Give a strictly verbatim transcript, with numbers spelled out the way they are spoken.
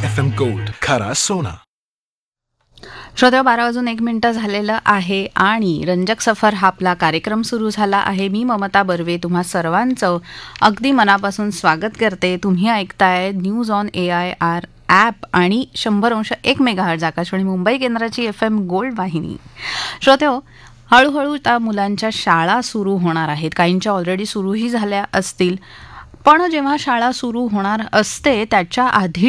F M gold, खरा सोना. श्रोत्या, बारा वाजून एक मिनिटं झालेलं आहे आणि रंजक सफर हा आपला कार्यक्रम सुरू झाला आहे. मी ममता बर्वे तुम्हा सर्वांचं अगदी मनापासून स्वागत करते. तुम्ही ऐकताय news on A I R app आणि शंभर अंश एक मेगाहर्ट्झ आकाशवाणी मुंबई केंद्राची एफ एम गोल्ड वाहिनी. श्रोत्यो, हळूहळू त्या मुलांच्या शाळा सुरू होणार आहेत. काहींच्या ऑलरेडी सुरूही झाल्या असतील, पण जेव्हा शाळा सुरू होणार असते त्याच्या आधी